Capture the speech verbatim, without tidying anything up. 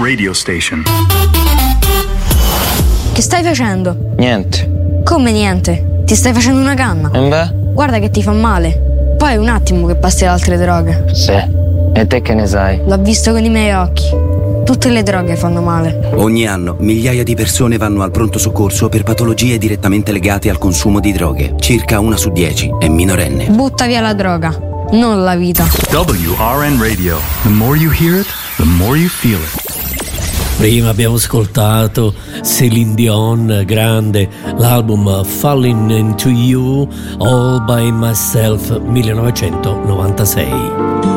radio station. Che stai facendo? Niente. Come niente? Ti stai facendo una canna? E beh? Guarda che ti fa male. Poi è un attimo che passi ad altre droghe. Sì. E te che ne sai? L'ho visto con i miei occhi. Tutte le droghe fanno male. Ogni anno migliaia di persone vanno al pronto soccorso per patologie direttamente legate al consumo di droghe. Circa una su dieci è minorenne. Butta via la droga, non la vita. W R N Radio. The more you hear it, the more you feel it. Prima abbiamo ascoltato Céline Dion, grande, l'album Falling Into You, All By Myself, millenovecentonovantasei.